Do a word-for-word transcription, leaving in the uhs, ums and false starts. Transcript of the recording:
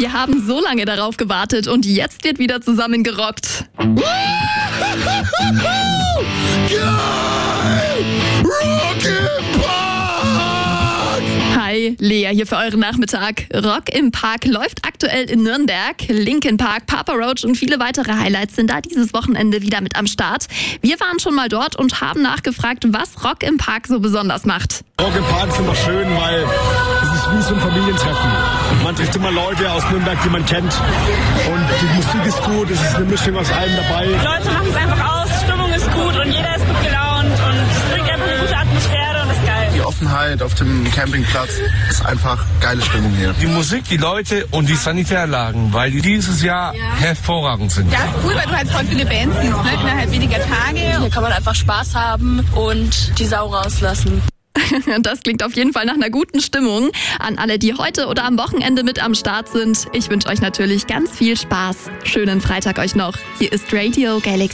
Wir haben so lange darauf gewartet und jetzt wird wieder zusammen gerockt. Hi, Lea hier für euren Nachmittag. Rock im Park läuft aktuell in Nürnberg. Linkin Park, Papa Roach und viele weitere Highlights sind da dieses Wochenende wieder mit am Start. Wir waren schon mal dort und haben nachgefragt, was Rock im Park so besonders macht. Rock im Park ist immer schön, weil es ist wie so ein Familientreffen. Man trifft immer Leute aus Nürnberg, die man kennt. Und die Musik ist gut, es ist eine Mischung aus allem dabei. Die Leute machen es einfach aus, Stimmung ist gut und jeder ist gut gelaunt und es bringt einfach eine gute Atmosphäre und ist geil. Die Offenheit auf dem Campingplatz ist einfach geile Stimmung hier. Die Musik, die Leute und die Sanitäranlagen, weil die dieses Jahr ja. hervorragend sind. Ja, ist cool, weil du halt voll viele Bands siehst, ne? Innerhalb weniger Tage. Hier kann man einfach Spaß haben und die Sau rauslassen. Das klingt auf jeden Fall nach einer guten Stimmung. An alle, die heute oder am Wochenende mit am Start sind, ich wünsche euch natürlich ganz viel Spaß. Schönen Freitag euch noch. Hier ist Radio Galaxy.